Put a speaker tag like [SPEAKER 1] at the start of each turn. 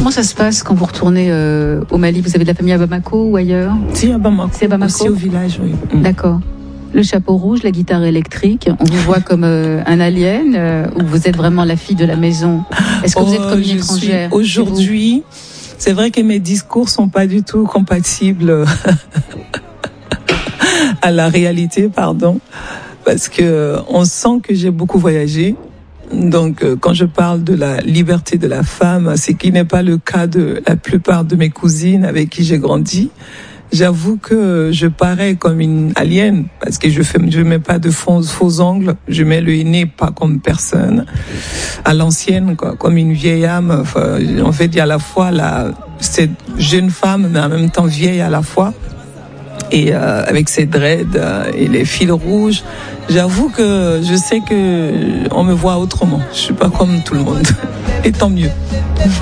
[SPEAKER 1] Comment ça se passe quand vous retournez au Mali? Vous avez de la famille à Bamako ou ailleurs?
[SPEAKER 2] Si, à Bamako.
[SPEAKER 1] C'est à Bamako?
[SPEAKER 2] Aussi au village, oui.
[SPEAKER 1] D'accord. Le chapeau rouge, la guitare électrique, on vous voit comme un alien ou vous êtes vraiment la fille de la maison? Est-ce que vous êtes comme une étrangère?
[SPEAKER 2] Aujourd'hui, c'est vrai que mes discours sont pas du tout compatibles à la réalité, parce que on sent que j'ai beaucoup voyagé. Donc, quand je parle de la liberté de la femme, ce qui n'est pas le cas de la plupart de mes cousines avec qui j'ai grandi. J'avoue que je parais comme une alien parce que je mets pas de faux ongles, je mets le nez pas comme personne, à l'ancienne, quoi, comme une vieille âme. Enfin, en fait, il y a à la fois cette jeune femme, mais en même temps vieille à la fois. Et avec ses dreads et les fils rouges, j'avoue que je sais que on me voit autrement. Je suis pas comme tout le monde. Et tant mieux.